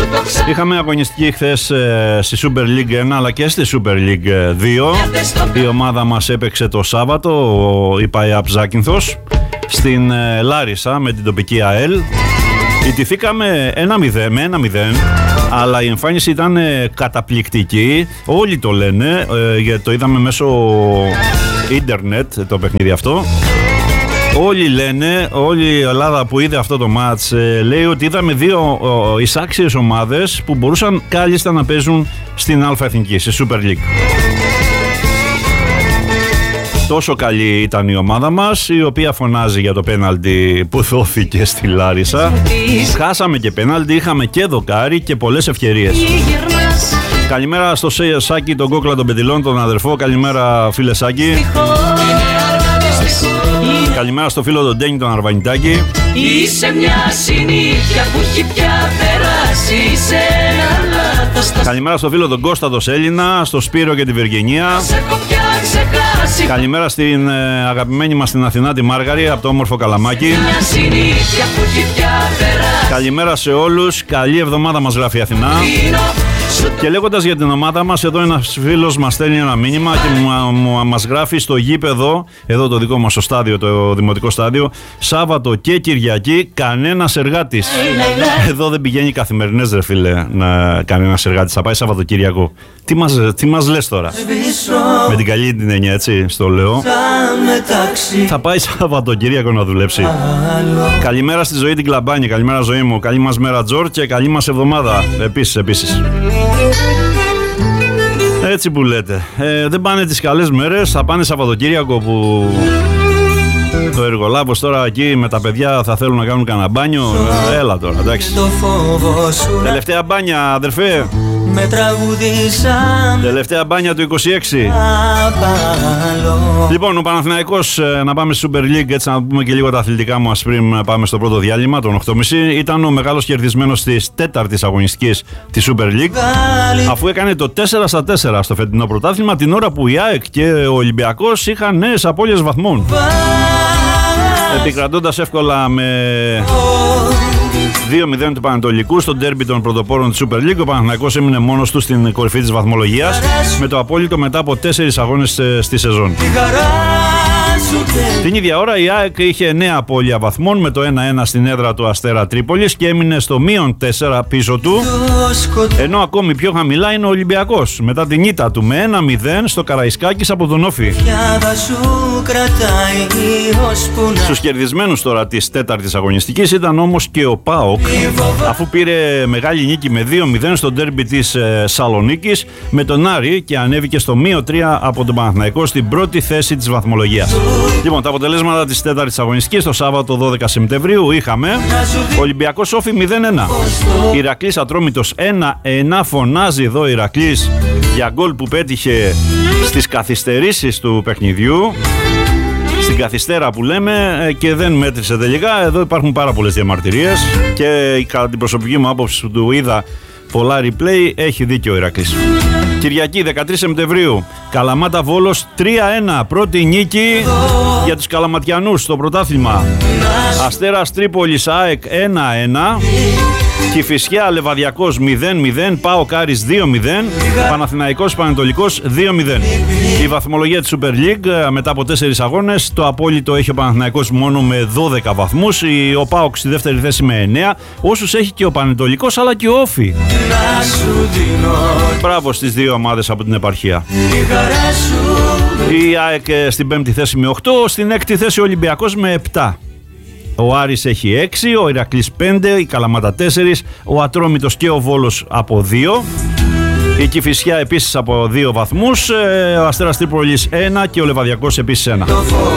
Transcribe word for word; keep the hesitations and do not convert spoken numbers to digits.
Είχαμε αγωνιστική χθες ε, στη Super League ένα αλλά και στη Super League δύο. Η ομάδα μας έπαιξε το Σάββατο, η ΠΑΕΑΠ Ζάκυνθος, στην ε, Λάρισα με την τοπική ΑΕΛ. Ιτηθήκαμε ένα μηδέν, με ένα μηδέν, αλλά η εμφάνιση ήταν ε, καταπληκτική. Όλοι το λένε, ε, γιατί το είδαμε μέσω ίντερνετ το παιχνίδι αυτό. Όλοι λένε, όλη η Ελλάδα που είδε αυτό το μάτς ε, λέει ότι είδαμε δύο ε, εισάξιες ομάδες που μπορούσαν κάλλιστα να παίζουν στην Α' Εθνική, στη Super League. Τόσο καλή ήταν η ομάδα μας, η οποία φωνάζει για το πέναλτι που δόθηκε στη Λάρισα. Χάσαμε και πέναλτι, είχαμε και δοκάρι και πολλές ευκαιρίες. Καλημέρα στο Σάκη, τον κόκλα των Πετιλών, τον αδερφό. Καλημέρα φίλε Σάκη. Καλημέρα στο φίλο τον Ντένι, τον Αρβανιτάκη. Είσαι μια συνήθεια που έχει πια περάσει σε ένα λάθος. Καλημέρα στο φίλο τον Κώστα τον Έλληνα, στο Σπύρο και τη Βεργενία. Καλημέρα στην ε, αγαπημένη μας στην Αθηνά τη Μάργαρη από το όμορφο Καλαμάκι. Καλημέρα σε όλους, καλή εβδομάδα μας γράφει η Αθηνά. Και λέγοντας για την ομάδα μας, εδώ ένας φίλος μας στέλνει ένα μήνυμα και μας γράφει στο γήπεδο, εδώ το δικό μας το στάδιο, το δημοτικό στάδιο, Σάββατο και Κυριακή κανένας εργάτης. Εδώ δεν πηγαίνει καθημερινές ρε φίλε, να, κανένας εργάτης, θα πάει Σαββατοκύριακο. Τι μας, τι μας λες τώρα? Με την καλή την έννοια, έτσι, στο λέω. Θα πάει Σαββατοκύριακο να δουλέψει. Καλημέρα στη Ζωή την Κλαμπάνη, καλημέρα Ζωή μου, καλή μας μέρα Τζορ και καλή μας εβδομάδα. Επίσης, επίσης. Έτσι που λέτε, ε, δεν πάνε τις καλές μέρες, θα πάνε Σαββατοκύριακο που το εργολάβος τώρα εκεί με τα παιδιά θα θέλουν να κάνουν κανένα μπάνιο. ε, Έλα τώρα, εντάξει. Τελευταία μπάνια αδερφέ. Με τραγουδίσαν. Τελευταία μπάνια του είκοσι έξι. Λοιπόν, ο Παναθηναϊκός, να πάμε στη Super League, έτσι να πούμε και λίγο τα αθλητικά μας πριν πάμε στο πρώτο διάλειμμα, τον οκτώ και μισή. Ήταν ο μεγάλος κερδισμένος της τέταρτης αγωνιστικής της Super League, αφού έκανε το τέσσερα στα τέσσερα στο φετινό πρωτάθλημα, την ώρα που η ΑΕΚ και ο Ολυμπιακός είχαν νέες απώλειες βαθμών. Επικρατώντας εύκολα με δύο μηδέν του Πανετολικού στο ντέρμπι των πρωτοπόρων της Super League, ο Παναθηναϊκός έμεινε μόνος του στην κορυφή της βαθμολογίας με το απόλυτο μετά από τέσσερις αγώνες στη σεζόν. Την ίδια ώρα η ΑΕΚ είχε εννέα απώλεια βαθμών με το ένα ένα στην έδρα του Αστέρα Τρίπολης και έμεινε στο μείον τέσσερα πίσω του, ενώ ακόμη πιο χαμηλά είναι ο Ολυμπιακός μετά την ήττα του με ένα μηδέν στο Καραϊσκάκης από τον Όφη. Στους κερδισμένους τώρα της τέταρτης αγωνιστικής ήταν όμως και ο ΠΑΟΚ, αφού πήρε μεγάλη νίκη με δύο μηδέν στο ντέρμπι της ε, Σαλονίκης με τον Άρη και ανέβηκε στο μείον τρία από τον Παναθηναϊκό στην πρώτη θέση της βαθμολογίας. Λοιπόν, τα αποτελέσματα της τέταρτης αγωνιστικής το Σάββατο δώδεκα Σεπτεμβρίου είχαμε Ολυμπιακός Όφη μηδέν ένα, Ηρακλής Ατρόμητος ένα ένα, φωνάζει εδώ Ηρακλής για γκολ που πέτυχε στις καθυστερήσεις του παιχνιδιού, στην καθυστέρα που λέμε, και δεν μέτρησε τελικά. Εδώ υπάρχουν πάρα πολλές διαμαρτυρίες και κατά την προσωπική μου άποψη που του είδα πολλά replay, έχει δίκιο ο Ηρακλής. Κυριακή δεκατρείς Σεπτεμβρίου, Καλαμάτα Βόλος τρία ένα, πρώτη νίκη για τους Καλαματιανούς στο πρωτάθλημα. Αστέρας Τρίπολης ΑΕΚ ένα ένα, Κηφισιά Λεβαδιακός μηδέν μηδέν, ΠΑΟΚ Άρης δύο μηδέν, Παναθηναϊκός Πανετολικός δύο μηδέν. Η βαθμολογία της Super League μετά από τέσσερις αγώνες, το απόλυτο έχει ο Παναθηναϊκός μόνο με δώδεκα βαθμούς, ο ΠΑΟΚ στη δεύτερη θέση με εννέα, όσους έχει και ο Πανετολικός αλλά και ο Όφη. Μπράβο στις δύο ομάδες από την επαρχία. Η ΑΕΚ στην πέμπτη θέση με οκτώ, στην έκτη θέση ο Ολυμπιακός με επτά. Ο Άρης έχει έξι, ο Ηρακλής πέντε, η Καλαμάτα τέσσερα, ο Ατρόμητος και ο Βόλος από δύο. Η Κηφισιά επίσης από δύο βαθμούς, ο Αστέρας Τρίπολης ένα και ο Λεβαδιακός επίσης ένα.